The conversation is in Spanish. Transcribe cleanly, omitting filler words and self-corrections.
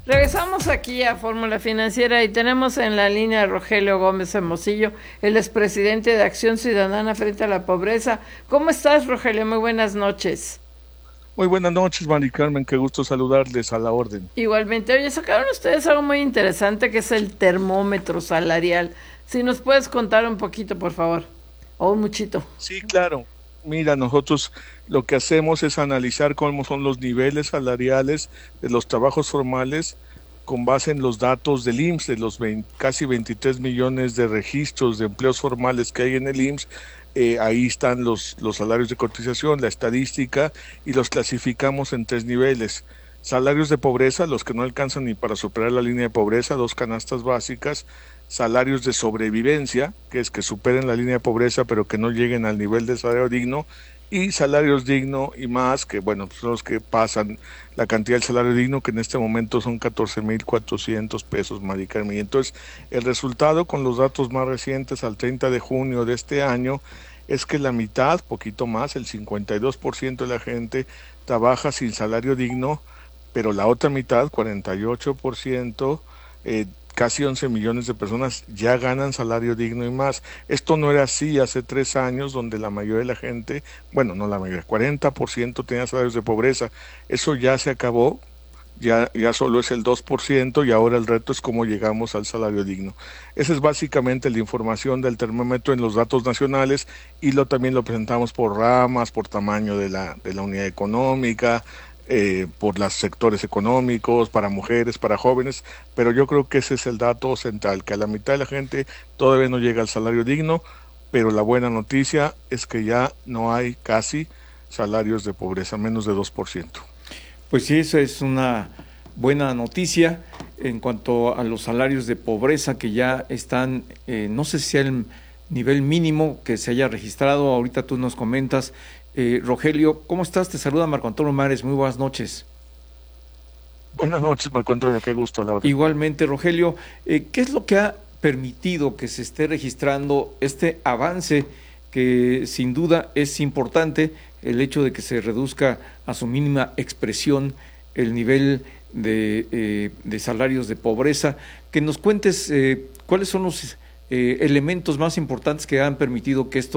Regresamos aquí a Fórmula Financiera y tenemos en la línea a Rogelio Gómez Hermosillo, el expresidente de Acción Ciudadana frente a la Pobreza. ¿Cómo estás, Rogelio? Muy buenas noches. Muy buenas noches, Mari Carmen, qué gusto saludarles a la orden. Igualmente, oye, sacaron ustedes algo muy interesante que es el termómetro salarial. Si nos puedes contar un poquito, por favor, o un muchito. Sí, claro. Mira, nosotros lo que hacemos es analizar cómo son los niveles salariales de los trabajos formales con base en los datos del IMSS, de los casi 23 millones de registros de empleos formales que hay en el IMSS. Ahí están los salarios de cotización, la estadística, y los clasificamos en tres niveles. Salarios de pobreza, los que no alcanzan ni para superar la línea de pobreza, dos canastas básicas. Salarios de sobrevivencia, que es que superen la línea de pobreza pero que no lleguen al nivel de salario digno, y salarios digno y más, que bueno, pues son los que pasan la cantidad del salario digno, que en este momento son 14,400 pesos, Mari Carmen. Y entonces, el resultado con los datos más recientes al 30 de junio de este año es que la mitad, poquito más, el 52% de la gente trabaja sin salario digno, pero la otra mitad, 48%, casi 11 millones de personas ya ganan salario digno y más. Esto no era así hace 3 años, donde la mayoría de la gente, bueno, no la mayoría, 40% tenía salarios de pobreza. Eso ya se acabó, ya solo es el 2%, y ahora el reto es cómo llegamos al salario digno. Esa es básicamente la información del termómetro en los datos nacionales, y también lo presentamos por ramas, por tamaño de la unidad económica, por los sectores económicos, para mujeres, para jóvenes, pero yo creo que ese es el dato central, que a la mitad de la gente todavía no llega al salario digno, pero la buena noticia es que ya no hay casi salarios de pobreza, menos de 2%. Pues sí, esa es una buena noticia en cuanto a los salarios de pobreza que ya están, no sé si sea el nivel mínimo que se haya registrado. Ahorita tú nos comentas. Rogelio, ¿cómo estás? Te saluda Marco Antonio Mares, muy buenas noches. Buenas noches, Marco Antonio, qué gusto, Laura. Igualmente, Rogelio, ¿qué es lo que ha permitido que se esté registrando este avance que sin duda es importante, el hecho de que se reduzca a su mínima expresión el nivel de salarios de pobreza? Que nos cuentes cuáles son los elementos más importantes que han permitido que esto